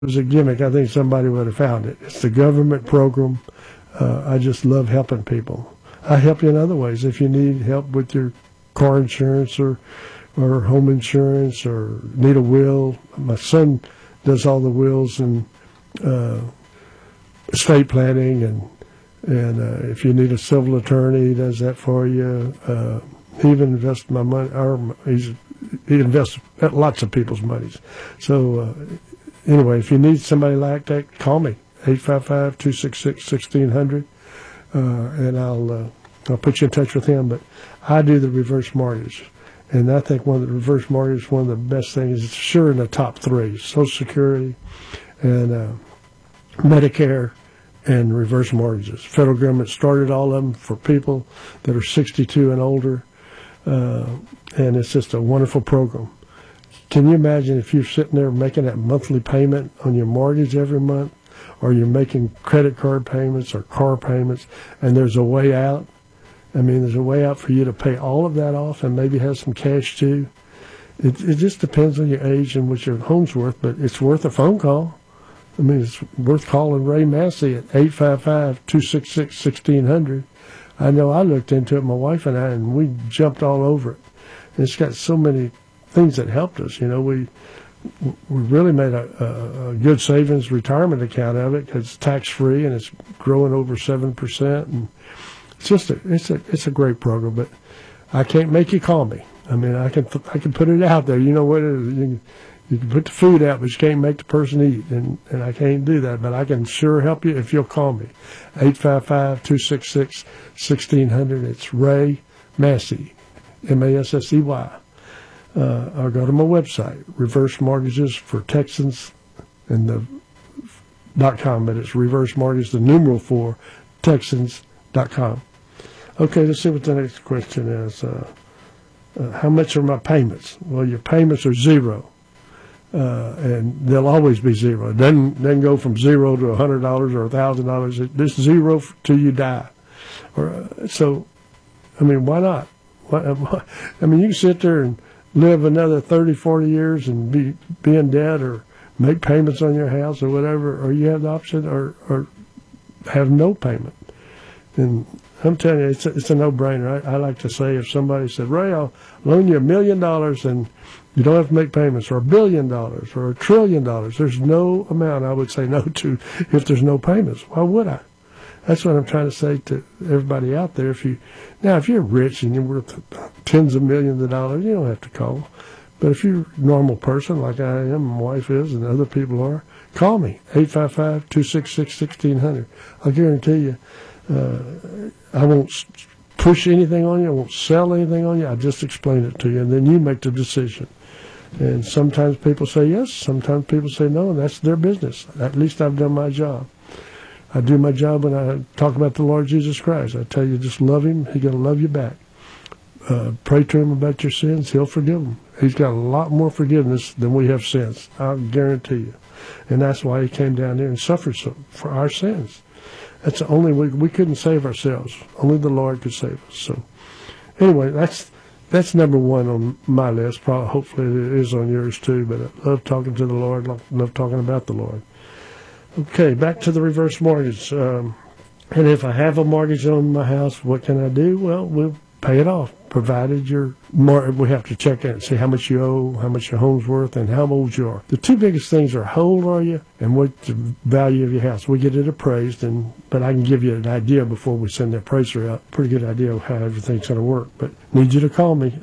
was a gimmick, I think somebody would have found it. It's the government program. I just love helping people. I help you in other ways. If you need help with your car insurance or home insurance or need a will, my son does all the wills and estate planning, and if you need a civil attorney, he does that for you. He even invests my money, he invests lots of people's monies. So anyway, if you need somebody like that, call me, 855-266-1600, and I'll put you in touch with him. But I do the reverse mortgage, and I think the reverse mortgage is one of the best things. It's sure in the top three: Social Security and Medicare and reverse mortgages. Federal government started all of them for people that are 62 and older, and it's just a wonderful program. Can you imagine if you're sitting there making that monthly payment on your mortgage every month, or you're making credit card payments or car payments, and there's a way out? I mean, there's a way out for you to pay all of that off and maybe have some cash too. It just depends on your age and what your home's worth, but it's worth a phone call. I mean, it's worth calling Ray Massey at 855-266-1600. I know I looked into it, my wife and I, and we jumped all over it. And it's got so many things that helped us. You know, we really made a good savings retirement account of it because it's tax-free and it's growing over 7%. And it's just it's a great program, but I can't make you call me. I mean, I can put it out there. You know what it is. You can put the food out, but you can't make the person eat, and I can't do that. But I can sure help you if you'll call me, 855-266-1600. It's Ray Massey, Massey. Or go to my website, Reverse Mortgages for Texans, and .com. But it's Reverse Mortgage, the numeral 4, Texans.com. Okay, let's see what the next question is. How much are my payments? Well, your payments are zero. And they'll always be zero. It doesn't go from zero to $100 or $1,000. It's zero till you die. So, I mean, why not? I mean, you can sit there and live another 30, 40 years and be in debt or make payments on your house or whatever, or you have the option or have no payment. And I'm telling you, it's a no-brainer. I like to say, if somebody said, Ray, I'll loan you $1 million and you don't have to make payments, or $1 billion, or $1 trillion. There's no amount I would say no to if there's no payments. Why would I? That's what I'm trying to say to everybody out there. If you're rich and you're worth tens of millions of dollars, you don't have to call. But if you're a normal person like I am, my wife is, and other people are, call me, 855-266-1600. I'll guarantee you, I won't push anything on you. I won't sell anything on you. I just explain it to you, and then you make the decision. And sometimes people say yes, sometimes people say no, and that's their business. At least I've done my job. I do my job when I talk about the Lord Jesus Christ. I tell you, just love him. He's going to love you back. Pray to him about your sins. He'll forgive them. He's got a lot more forgiveness than we have sins. I'll guarantee you. And that's why he came down here and suffered for our sins. That's the only we couldn't save ourselves. Only the Lord could save us. So anyway, that's number one on my list. Probably, hopefully it is on yours too. But I love talking to the Lord. Love talking about the Lord. Okay, back to the reverse mortgage. And if I have a mortgage on my house, what can I do? Well, we'll pay it off, provided we have to check it and see how much you owe, how much your home's worth, and how old you are. The two biggest things are how old are you and what's the value of your house. We get it appraised, but I can give you an idea before we send the appraiser out. Pretty good idea of how everything's going to work. But need you to call me,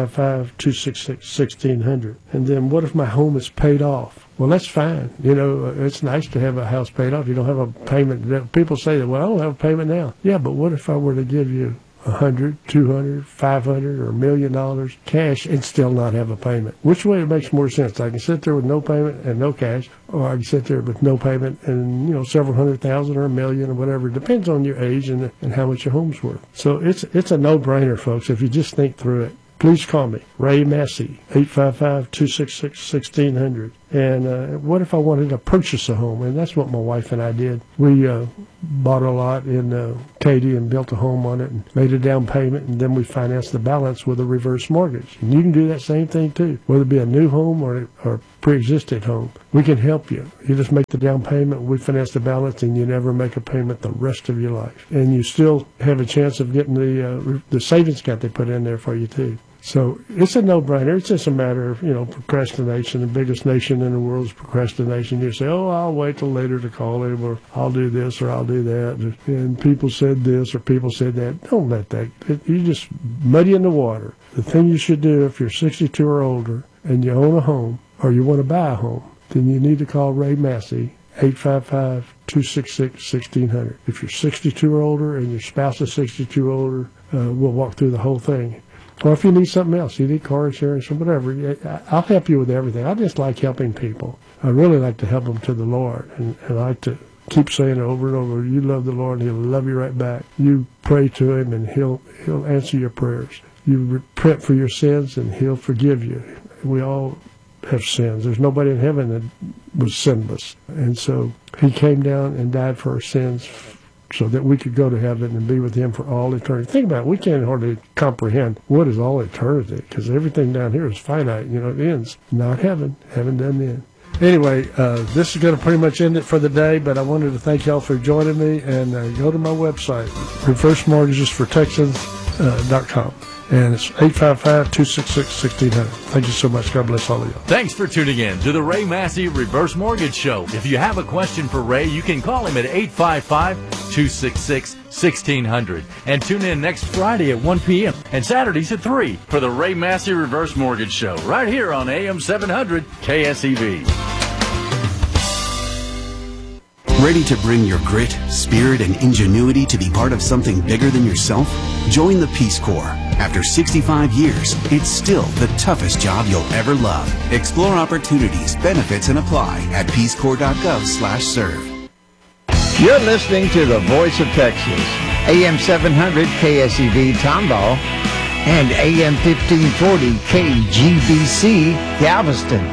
855-266-1600. And then what if my home is paid off? Well, that's fine. You know, it's nice to have a house paid off. You don't have a payment. People say that, well, I don't have a payment now. Yeah, but what if I were to give you $100, $200, $500, or $1 million cash and still not have a payment? Which way it makes more sense? I can sit there with no payment and no cash, or I can sit there with no payment and, several $100,000 or $1 million or whatever. It depends on your age and how much your home's worth. So it's a no-brainer, folks, if you just think through it. Please call me, Ray Massey, 855-266-1600. And what if I wanted to purchase a home? And that's what my wife and I did. We bought a lot in Katy and built a home on it and made a down payment, and then we financed the balance with a reverse mortgage. And you can do that same thing too, whether it be a new home or pre-existing home. We can help you. You just make the down payment, we finance the balance, and you never make a payment the rest of your life. And you still have a chance of getting the savings account they put in there for you too. So it's a no-brainer. It's just a matter of, procrastination. The biggest nation in the world is procrastination. You say, oh, I'll wait till later to call him, or I'll do this, or I'll do that. And people said this, or people said that. Don't let that. You just muddy in the water. The thing you should do if you're 62 or older and you own a home, or you want to buy a home, then you need to call Ray Massey, 855-266-1600. If you're 62 or older and your spouse is 62 or older, we'll walk through the whole thing. Or if you need something else, you need car insurance or whatever, I'll help you with everything. I just like helping people. I really like to help them to the Lord. And I like to keep saying over and over, you love the Lord and He'll love you right back. You pray to Him and He'll answer your prayers. You repent for your sins and He'll forgive you. We all have sins. There's nobody in heaven that was sinless. And so He came down and died for our sins so that we could go to heaven and be with Him for all eternity. Think about it. We can't hardly comprehend what is all eternity, because everything down here is finite. It ends. Not heaven. Heaven doesn't end. Anyway, this is going to pretty much end it for the day, but I wanted to thank y'all for joining me, and go to my website, reversemortgagesfortexans.com. And it's 855-266-1600. Thank you so much. God bless all of you. Thanks for tuning in to the Ray Massey Reverse Mortgage Show. If you have a question for Ray, you can call him at 855-266-1600. And tune in next Friday at 1 p.m. and Saturdays at 3 for the Ray Massey Reverse Mortgage Show right here on AM 700 KSEV. Ready to bring your grit, spirit, and ingenuity to be part of something bigger than yourself? Join the Peace Corps. After 65 years, it's still the toughest job you'll ever love. Explore opportunities, benefits, and apply at peacecorps.gov/serve. You're listening to the Voice of Texas, AM 700 KSEV Tomball and AM 1540 KGBC Galveston.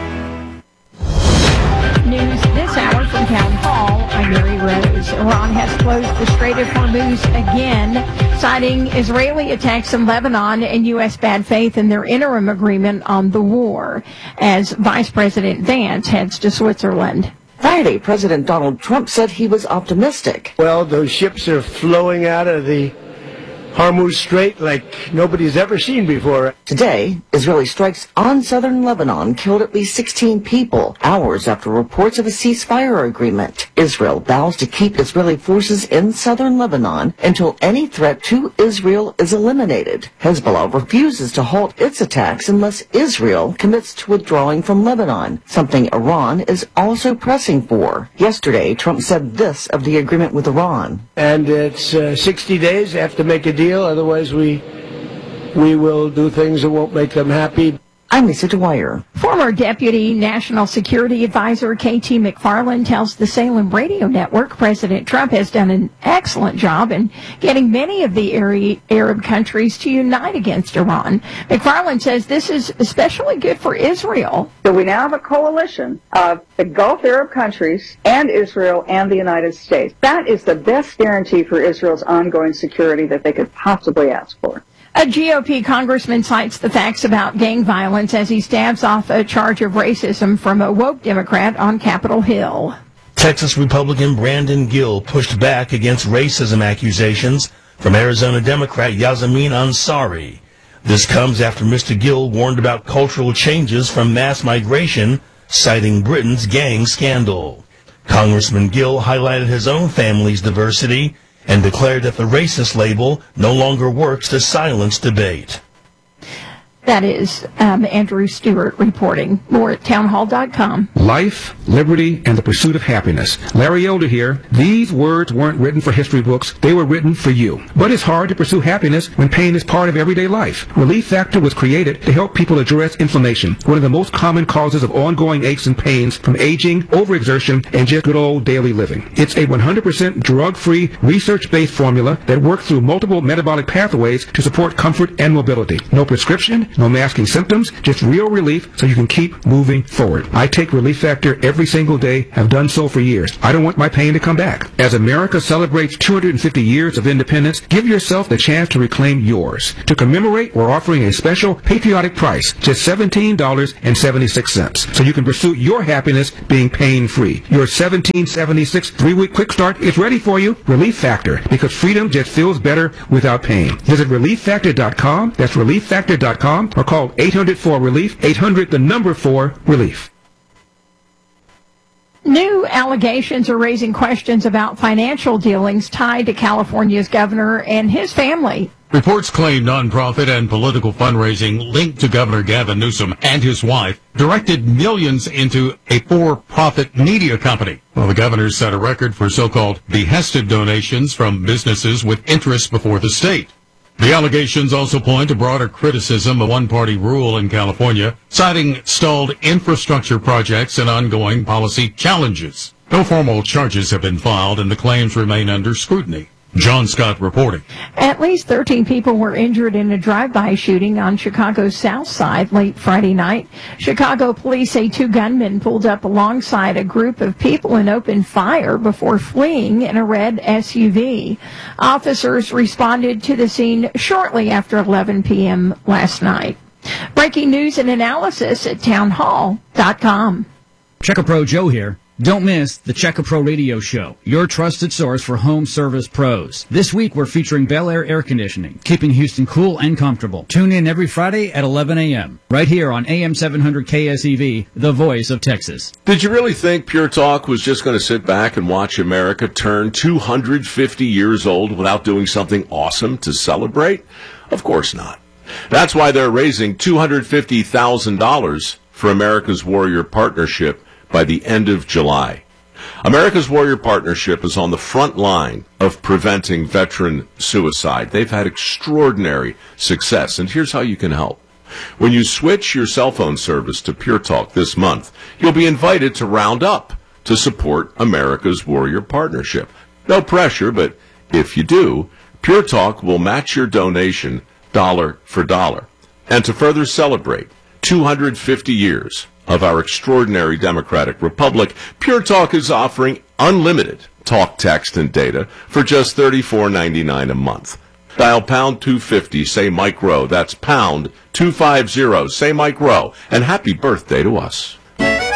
News this hour from Town Hall. I'm Mary Rose. Iran has closed the Strait of Hormuz again, citing Israeli attacks in Lebanon and U.S. bad faith in their interim agreement on the war, as Vice President Vance heads to Switzerland. Friday, President Donald Trump said he was optimistic. Well, those ships are flowing out of the Hormuz Strait like nobody's ever seen before. Today, Israeli strikes on southern Lebanon killed at least 16 people, hours after reports of a ceasefire agreement. Israel vows to keep Israeli forces in southern Lebanon until any threat to Israel is eliminated. Hezbollah refuses to halt its attacks unless Israel commits to withdrawing from Lebanon, something Iran is also pressing for. Yesterday, Trump said this of the agreement with Iran. And it's 60 days. They have to make a deal, otherwise we will do things that won't make them happy. I'm Lisa Dwyer. Former Deputy National Security Advisor KT McFarland tells the Salem Radio Network President Trump has done an excellent job in getting many of the Arab countries to unite against Iran. McFarland says this is especially good for Israel. So we now have a coalition of the Gulf Arab countries and Israel and the United States. That is the best guarantee for Israel's ongoing security that they could possibly ask for. A GOP congressman cites the facts about gang violence as he stabs off a charge of racism from a woke Democrat on Capitol Hill. Texas Republican Brandon Gill pushed back against racism accusations from Arizona Democrat Yasamin Ansari. This comes after Mr. Gill warned about cultural changes from mass migration, citing Britain's gang scandal. Congressman Gill highlighted his own family's diversity and declared that the racist label no longer works to silence debate. That is Andrew Stewart reporting. More at townhall.com. Life, liberty, and the pursuit of happiness. Larry Elder here. These words weren't written for history books. They were written for you. But it's hard to pursue happiness when pain is part of everyday life. Relief Factor was created to help people address inflammation, one of the most common causes of ongoing aches and pains from aging, overexertion, and just good old daily living. It's a 100% drug-free, research-based formula that works through multiple metabolic pathways to support comfort and mobility. No prescription, no masking symptoms, just real relief so you can keep moving forward. I take Relief Factor every single day, have done so for years. I don't want my pain to come back. As America celebrates 250 years of independence, give yourself the chance to reclaim yours. To commemorate, we're offering a special patriotic price, just $17.76, so you can pursue your happiness being pain-free. Your $17.76 3-week quick start is ready for you. Relief Factor, because freedom just feels better without pain. Visit ReliefFactor.com. That's ReliefFactor.com, or call 800-4-RELIEF, 800-4-RELIEF. New allegations are raising questions about financial dealings tied to California's governor and his family. Reports claim nonprofit and political fundraising linked to Governor Gavin Newsom and his wife directed millions into a for-profit media company. Well, the governor set a record for so-called behested donations from businesses with interests before the state. The allegations also point to broader criticism of one-party rule in California, citing stalled infrastructure projects and ongoing policy challenges. No formal charges have been filed, and the claims remain under scrutiny. John Scott reporting. At least 13 people were injured in a drive-by shooting on Chicago's South Side late Friday night. Chicago police say 2 gunmen pulled up alongside a group of people and opened fire before fleeing in a red SUV. Officers responded to the scene shortly after 11 p.m. last night. Breaking news and analysis at townhall.com. Checkapro Joe here. Don't miss the Checkapro Radio Show, your trusted source for home service pros. This week we're featuring Bel Air Air Conditioning, keeping Houston cool and comfortable. Tune in every Friday at 11 a.m. right here on AM 700 KSEV, the voice of Texas. Did you really think Pure Talk was just going to sit back and watch America turn 250 years old without doing something awesome to celebrate? Of course not. That's why they're raising $250,000 for America's Warrior Partnership by the end of July. America's Warrior Partnership is on the front line of preventing veteran suicide. They've had extraordinary success, and here's how you can help. When you switch your cell phone service to Pure Talk this month, you'll be invited to round up to support America's Warrior Partnership. No pressure, but if you do, Pure Talk will match your donation dollar for dollar. And to further celebrate 250 years of our extraordinary democratic republic, Pure Talk is offering unlimited talk, text, and data for just $34.99 a month. Dial pound 250, say Mike Rowe. That's pound 250, say Mike Rowe. And happy birthday to us.